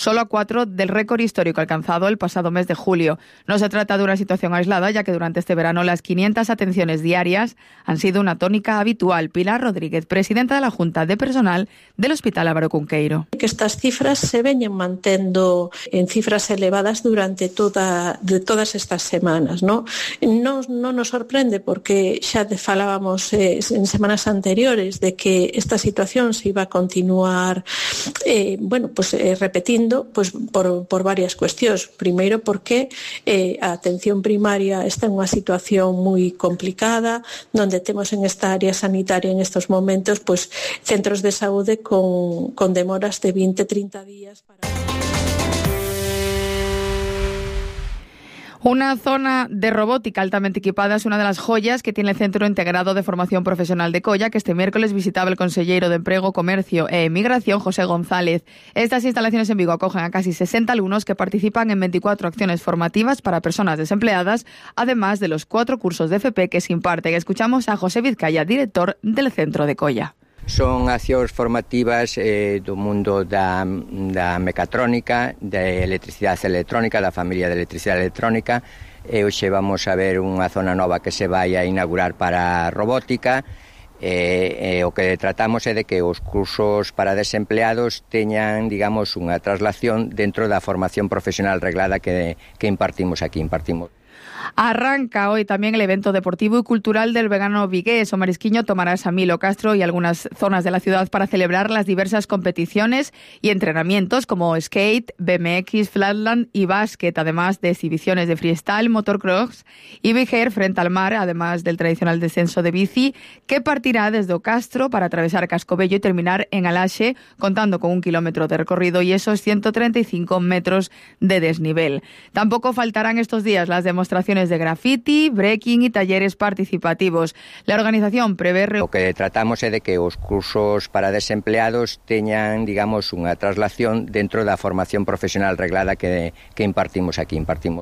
solo a 4 del récord histórico alcanzado el pasado mes de julio. No se trata de una situación aislada, ya que durante este verano las 500 atenciones diarias han sido una tónica habitual. Pilar Rodríguez, presidenta de la Junta de Personal del Hospital Álvaro Cunqueiro. Que estas cifras se veñen mantendo en cifras elevadas durante todas estas semanas, ¿no? Non nos sorprende porque xa falábamos en semanas anteriores de que esta situación se iba a continuar repetindo por varias cuestións. Primeiro porque a atención primaria está en unha situación moi complicada, donde temos en esta área sanitaria en estos momentos centros de saúde con demoras de 20-30 días para... Una zona de robótica altamente equipada es una de las joyas que tiene el Centro Integrado de Formación Profesional de Colla, que este miércoles visitaba el conselleiro de Emprego, Comercio e Emigración, José González. Estas instalaciones en Vigo acogen a casi 60 alumnos que participan en 24 acciones formativas para personas desempleadas, además de los 4 cursos de FP que se imparten. Escuchamos a José Vizcaya, director del Centro de Colla. Son accións formativas do mundo da mecatrónica, da electricidade electrónica, da familia de electricidade electrónica. Hoxe vamos a ver unha zona nova que se vai a inaugurar para robótica. O que tratamos é de que os cursos para desempleados teñan, digamos, unha traslación dentro da formación profesional reglada que impartimos aquí. Arranca hoy también el evento deportivo y cultural del verano vigués. O Marisquiño tomará Samil, Castro y algunas zonas de la ciudad para celebrar las diversas competiciones y entrenamientos como skate, BMX, flatland y básquet, además de exhibiciones de freestyle, motocross y big air frente al mar, además del tradicional descenso de bici, que partirá desde Castro para atravesar Cascobello y terminar en Alaxe, contando con 1 kilómetro de recorrido y esos 135 metros de desnivel. Tampoco faltarán estos días las demostraciones de graffiti, breaking y talleres participativos. La organización prevé... O que tratamos é de que os cursos para desempleados teñan, digamos, unha traslación dentro da formación profesional reglada que impartimos aquí.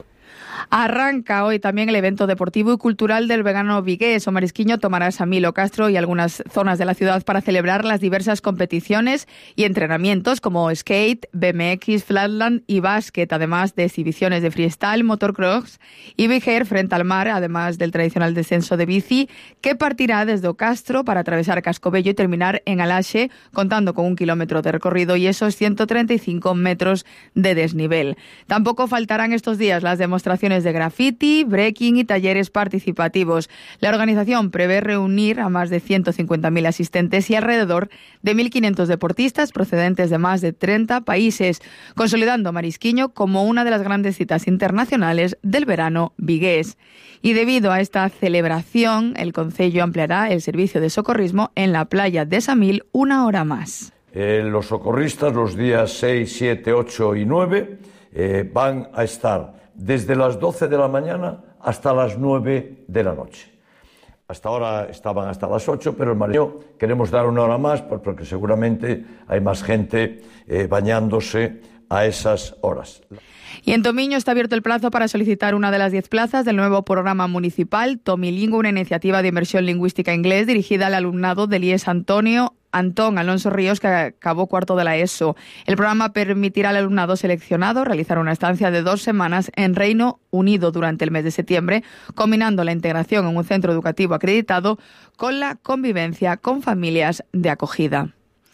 Arranca hoy también el evento deportivo y cultural del verano vigués. O Marisquiño tomará Samil, Castro y algunas zonas de la ciudad para celebrar las diversas competiciones y entrenamientos como skate, BMX, flatland y básquet, además de exhibiciones de freestyle, motocross y big air frente al mar, además del tradicional descenso de bici, que partirá desde Castro para atravesar Cascobello y terminar en Alaxe, contando con 1 kilómetro de recorrido y esos 135 metros de desnivel. Tampoco faltarán estos días las demostraciones de graffiti, breaking y talleres participativos. La organización prevé reunir a más de 150.000 asistentes y alrededor de 1.500 deportistas procedentes de más de 30 países, consolidando Marisquiño como una de las grandes citas internacionales del verano vigués. Y debido a esta celebración, el concello ampliará el servicio de socorrismo en la playa de Samil 1 hora más. Los socorristas los días 6, 7, 8 y 9 van a estar desde las 12 de la mañana hasta las 9 de la noche. Hasta ahora estaban hasta las 8, pero el mareo queremos dar 1 hora más porque seguramente hay más gente bañándose a esas horas. Y en Tomiño está abierto el plazo para solicitar una de las 10 plazas del nuevo programa municipal Tomilingüe, una iniciativa de inmersión lingüística inglés dirigida al alumnado del IES Antón Alonso Ríos, que acabó 4º de la ESO. El programa permitirá al alumnado seleccionado realizar una estancia de 2 semanas en Reino Unido durante el mes de septiembre, combinando la integración en un centro educativo acreditado con la convivencia con familias de acogida.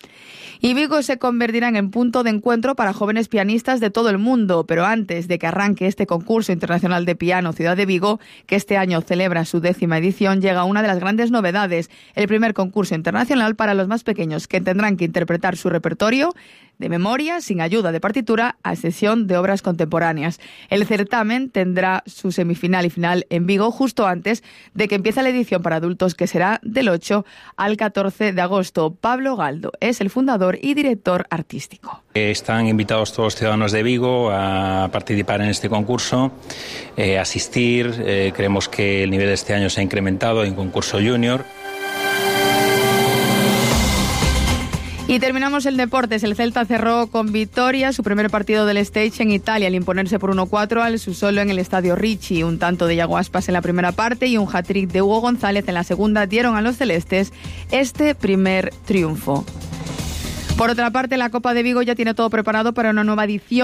Y Vigo se convertirá en punto de encuentro para jóvenes pianistas de todo el mundo, pero antes de que arranque este concurso internacional de piano Ciudad de Vigo, que este año celebra su 10ª edición, llega una de las grandes novedades, el primer concurso internacional para los más pequeños, que tendrán que interpretar su repertorio de memoria, sin ayuda de partitura, a excepción de obras contemporáneas. El certamen tendrá su semifinal y final en Vigo justo antes de que empiece la edición para adultos, que será del 8 al 14 de agosto. Pablo Galdo es el fundador y director artístico. Están invitados todos los ciudadanos de Vigo a participar en este concurso, asistir. Creemos que el nivel de este año se ha incrementado en concurso junior. Y terminamos el deportes. El Celta cerró con victoria su primer partido del Stage en Italia al imponerse por 1-4 al Sassuolo en el Estadio Ricci. Un tanto de Iago Aspas en la primera parte y un hat-trick de Hugo González en la segunda dieron a los celestes este primer triunfo. Por otra parte, la Copa de Vigo ya tiene todo preparado para una nueva edición